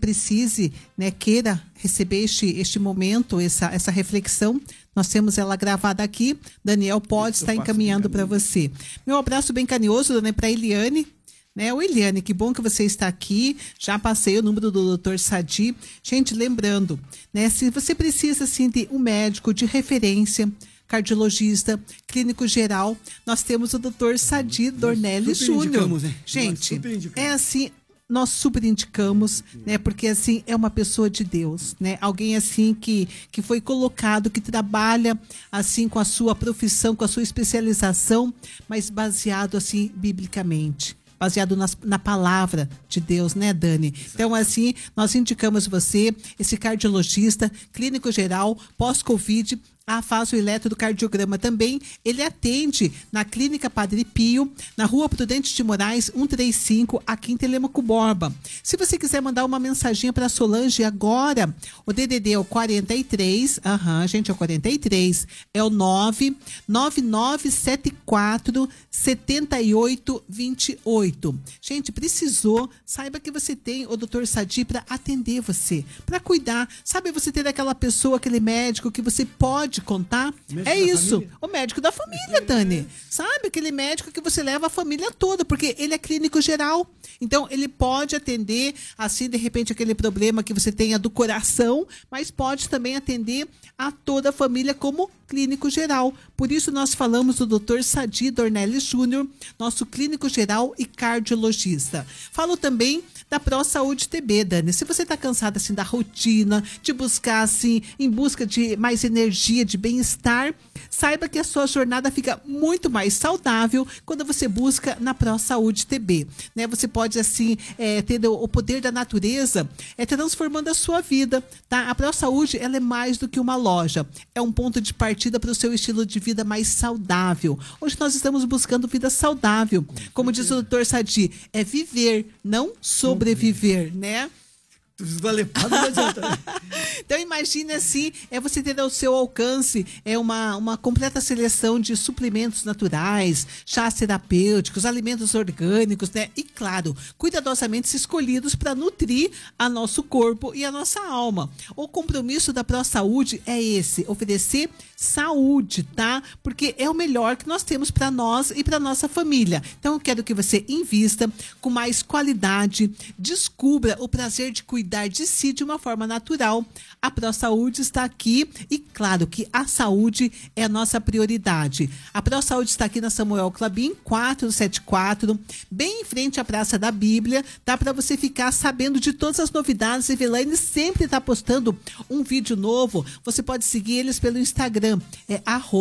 precise, né, queira receber este momento, essa reflexão, nós temos ela gravada aqui. Daniel pode estar encaminhando para você. Meu abraço bem carinhoso, Dani, para Eliane. Né? Ô Eliane, que bom que você está aqui. Já passei o número do Dr. Sadi. Gente, lembrando, né, se você precisa assim, de um médico de referência, cardiologista, clínico geral, nós temos o Dr. Sadi Dornelli Júnior. Gente, é assim, nós super indicamos, né? Porque assim, é uma pessoa de Deus, né? Alguém assim que foi colocado, que trabalha assim com a sua profissão, com a sua especialização, mas baseado assim biblicamente. Baseado na palavra de Deus, né, Dani? Então, assim, nós indicamos você, esse cardiologista, clínico geral, pós-Covid, faz o eletrocardiograma também. Ele atende na Clínica Padre Pio, na Rua Prudente de Moraes, 135, aqui em Telêmaco Borba. Se você quiser mandar uma mensaginha para Solange agora, o DDD é o 43, gente, é o 43, é o 99974 7828. Gente, precisou, saiba que você tem o Dr. Sadi para atender você, para cuidar. Sabe, você ter aquela pessoa, aquele médico que você pode contar? É isso, o médico da família, Dani. Sabe, aquele médico que você leva a família toda, porque ele é clínico geral. Então, ele pode atender, assim, de repente, aquele problema que você tenha do coração, mas pode também atender a toda a família como clínico geral. Por isso, nós falamos do Dr. Sadi Dornelli Júnior, nosso clínico geral e cardiologista. Falo também da Pro Saúde TB, Dani. Se você está cansada, assim, da rotina, de buscar, assim, em busca de mais energia, de bem-estar, saiba que a sua jornada fica muito mais saudável quando você busca na Pro Saúde TB, né? Você pode, assim, ter o poder da natureza transformando a sua vida, tá? A Pro Saúde, ela é mais do que uma loja, é um ponto de partida para o seu estilo de vida mais saudável. Hoje nós estamos buscando vida saudável. Como diz o Dr. Sadi, é viver, não sobreviver, né? Então imagine assim, você ter ao seu alcance uma completa seleção de suplementos naturais, chás terapêuticos, alimentos orgânicos, né? E claro, cuidadosamente escolhidos para nutrir a nosso corpo e a nossa alma. O compromisso da Pro Saúde é esse, oferecer saúde, tá? Porque é o melhor que nós temos para nós e para nossa família. Então eu quero que você invista com mais qualidade, descubra o prazer de cuidar de si de uma forma natural. A Pro Saúde está aqui e claro que a saúde é a nossa prioridade. A Pro Saúde está aqui na Samuel Clabin 474, bem em frente à Praça da Bíblia. Dá para você ficar sabendo de todas as novidades. Eveline sempre está postando um vídeo novo. Você pode seguir eles pelo Instagram, é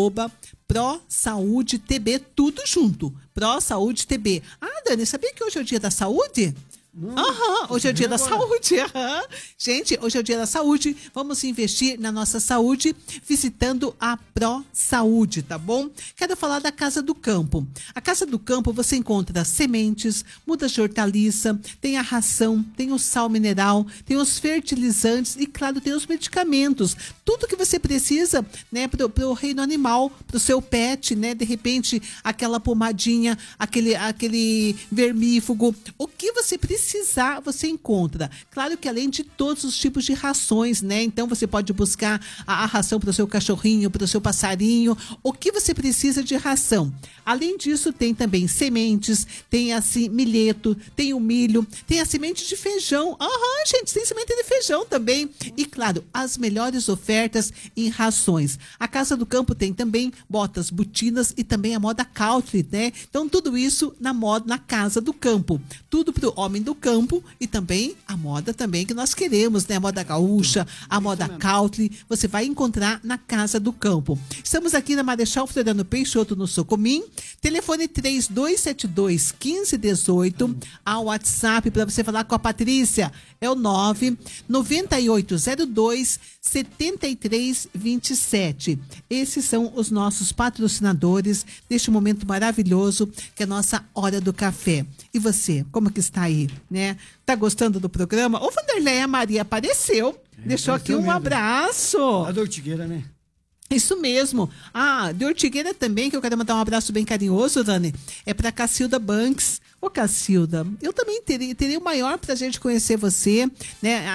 @ProSaúdeTB, tudo junto, ProSaúdeTB. Dani, sabia que hoje é o Dia da Saúde? Hoje é o Dia da Saúde. Gente, hoje é o Dia da Saúde. Vamos investir na nossa saúde visitando a Pro Saúde, tá bom? Quero falar da Casa do Campo. A Casa do Campo você encontra sementes, mudas de hortaliça, tem a ração, tem o sal mineral, tem os fertilizantes e, claro, tem os medicamentos. Tudo que você precisa, né, pro reino animal, pro seu pet, né? De repente, aquela pomadinha, aquele vermífugo. O que você precisar, você encontra. Claro que além de todos os tipos de rações, né? Então você pode buscar a ração para o seu cachorrinho, para o seu passarinho, o que você precisa de ração. Além disso, tem também sementes, tem assim milheto, tem o milho, tem a semente de feijão. Gente, tem semente de feijão também. E claro, as melhores ofertas em rações. A Casa do Campo tem também botas, botinas e também a moda country, né? Então tudo isso na Casa do Campo. Tudo pro homem do campo e também a moda também que nós queremos, né? A moda gaúcha, a moda country, você vai encontrar na Casa do Campo. Estamos aqui na Marechal Floriano Peixoto, no Socomim. Telefone 3272-1518. Ao WhatsApp para você falar com a Patrícia é o 99802-7327. Esses são os nossos patrocinadores deste momento maravilhoso que é a nossa Hora do Café. E você, como que está aí, né? Tá gostando do programa? O Vanderlei, a Maria apareceu, deixou aqui um abraço. A da Ortigueira, né? Isso mesmo. De Ortigueira também, que eu quero mandar um abraço bem carinhoso, Dani, é para Cacilda Banks. Ô, Cacilda, eu também teria o maior prazer de conhecer você, né?